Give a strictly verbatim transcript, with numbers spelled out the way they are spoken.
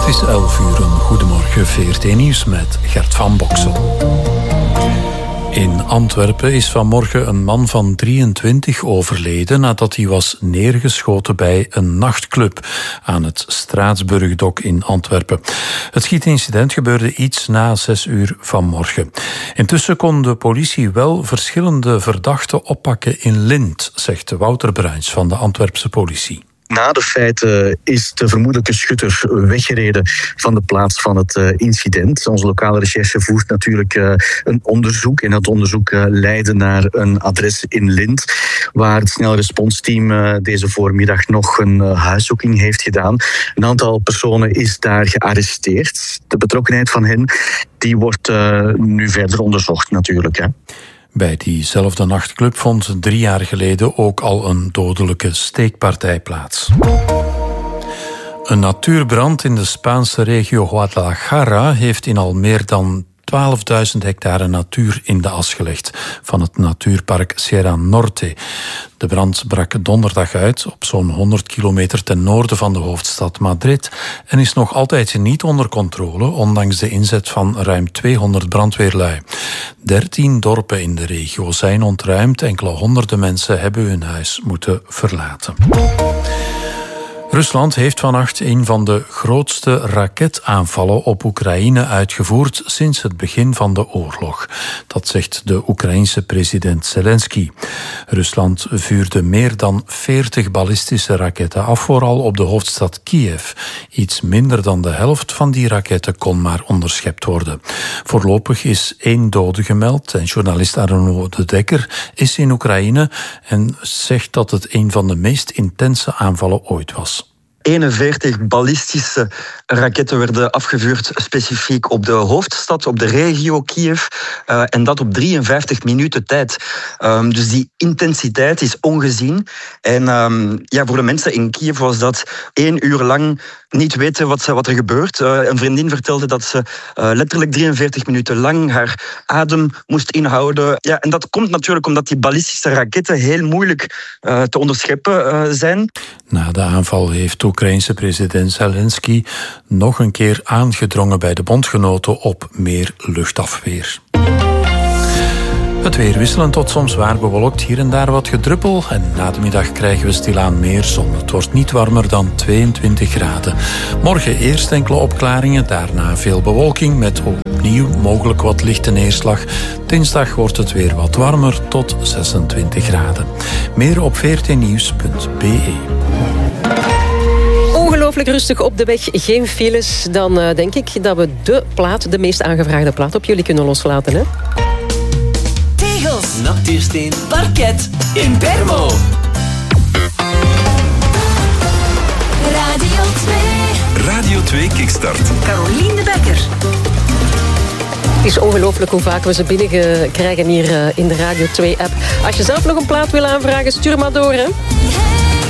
Het is elf uur, een goedemorgen, V R T Nieuws met Gert van Boksel. In Antwerpen is vanmorgen een man van drieëntwintig overleden nadat hij was neergeschoten bij een nachtclub aan het Straatsburgdok in Antwerpen. Het schietincident gebeurde iets na zes uur vanmorgen. Intussen kon de politie wel verschillende verdachten oppakken in Lint, zegt Wouter Bruins van de Antwerpse politie. Na de feiten is de vermoedelijke schutter weggereden van de plaats van het incident. Onze lokale recherche voert natuurlijk een onderzoek. En dat onderzoek leidde naar een adres in Lint, waar het snelresponsteam deze voormiddag nog een huiszoeking heeft gedaan. Een aantal personen is daar gearresteerd. De betrokkenheid van hen die wordt nu verder onderzocht natuurlijk, hè. Bij diezelfde nachtclub vond drie jaar geleden ook al een dodelijke steekpartij plaats. Een natuurbrand in de Spaanse regio Guadalajara heeft in al meer dan twaalfduizend hectare natuur in de as gelegd van het natuurpark Sierra Norte. De brand brak donderdag uit op zo'n honderd kilometer ten noorden van de hoofdstad Madrid en is nog altijd niet onder controle, ondanks de inzet van ruim tweehonderd brandweerlui. Dertien dorpen in de regio zijn ontruimd, enkele honderden mensen hebben hun huis moeten verlaten. Rusland heeft vannacht een van de grootste raketaanvallen op Oekraïne uitgevoerd sinds het begin van de oorlog. Dat zegt de Oekraïense president Zelensky. Rusland vuurde meer dan veertig ballistische raketten af, vooral op de hoofdstad Kiev. Iets minder dan de helft van die raketten kon maar onderschept worden. Voorlopig is één dode gemeld en journalist Arnaud de Dekker is in Oekraïne en zegt dat het een van de meest intense aanvallen ooit was. eenenveertig ballistische raketten werden afgevuurd specifiek op de hoofdstad, op de regio Kiev. Uh, en dat op drieënvijftig minuten tijd. Um, dus die intensiteit is ongezien. En um, ja, voor de mensen in Kiev was dat één uur lang niet weten wat, wat er gebeurt. Uh, een vriendin vertelde dat ze uh, letterlijk drieënveertig minuten lang haar adem moest inhouden. Ja, en dat komt natuurlijk omdat die ballistische raketten heel moeilijk uh, te onderscheppen uh, zijn. Na de aanval heeft de Oekraïense president Zelensky nog een keer aangedrongen bij de bondgenoten op meer luchtafweer. Het weer wisselend tot soms zwaar bewolkt, hier en daar wat gedruppel. En na de middag krijgen we stilaan meer zon. Het wordt niet warmer dan tweeëntwintig graden. Morgen eerst enkele opklaringen, daarna veel bewolking met opnieuw mogelijk wat lichte neerslag. Dinsdag wordt het weer wat warmer tot zesentwintig graden. Meer op v r t nieuws punt b e. Ongelooflijk rustig op de weg, geen files. Dan uh, denk ik dat we de plaat, de meest aangevraagde plaat op jullie kunnen loslaten, hè? Natuursteen, parket, in Bermo. Radio twee. Radio twee Kickstart. Carolien de Bekker. Het is ongelooflijk hoe vaak we ze binnenkrijgen hier in de Radio twee app. Als je zelf nog een plaat wil aanvragen, stuur maar door, hè.